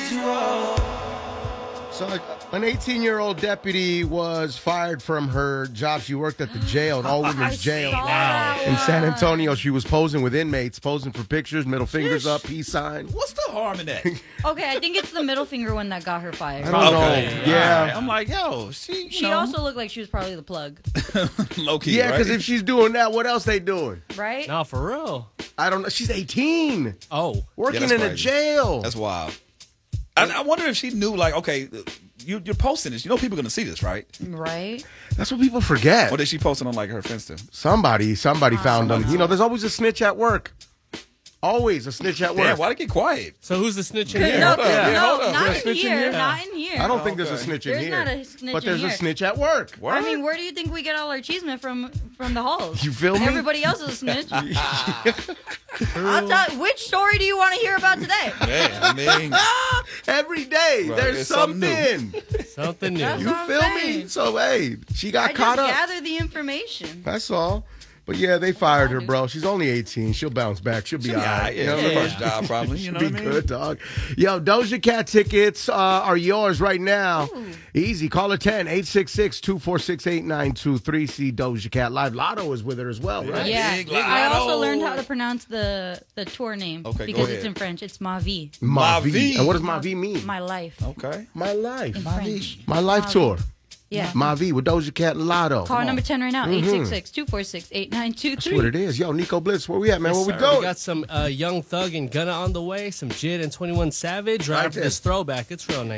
So an 18-year-old deputy was fired from her job. She worked at the jail, an all-women's jail in San Antonio. She was posing with inmates, posing for pictures, middle fingers up, peace sign. What's the harm in that? Okay, I think it's the middle finger one that got her fired. I don't know. Yeah. Right. I'm like, yo, she Also looked like she was probably the plug. low key. Yeah, because right? if she's doing that, what else they doing? Right? No, for real. I don't know. She's 18. Oh. Working that's in a crazy. jail. That's wild. I wonder if she knew, like, okay, you're posting this. You know people are going to see this, right? Right? That's what people forget. Or is she posting on, like, her Finsta? Somebody found them. You know, there's always a snitch at work. Always a snitch at work. Damn, why they get quiet? So who's the snitch in here? No, Hold up. no, Hold up. not There's a in snitch in here. here? Not in here. I don't think there's a snitch in There's here. not a snitch but in there's a here. snitch at work. What? I mean, where do you think we get all our cheeseman from the halls? You feel me? Everybody else is a snitch. I'll tell. Which story do you want to hear about today? Yeah, I mean, Every day Right, there's it's something something. Something new. That's You what I'm feel me? saying. So hey, she got I caught just up. gather the information. That's all. But yeah, they fired her, bro. She's only 18. She'll bounce back. She'll be all right. yeah, You know it's what I the mean? first job probably. You know Be what I mean? good, dog. Yo, Doja Cat tickets are yours right now. Easy. Call her 10-866-246-8923. See Doja Cat live. Lotto is with her as well, right? Yeah. Big I also Lotto. learned how to pronounce the tour name Okay, go because it's ahead. in French. It's Ma Vie. Ma Vie. Vie. And what does Ma Vie mean? My life Okay. My life. in French. My life tour. Yeah. Ma Vie with Doja Cat and Lotto. Call number 10 right now. Mm-hmm. 866-246-8923. That's what it is. Yo, Nico Blitz, where we at, man? Yes, What we sir. doing? We got some Young Thug and Gunna on the way, some Jid and 21 Savage. Right Like after this. this throwback. It's real nice.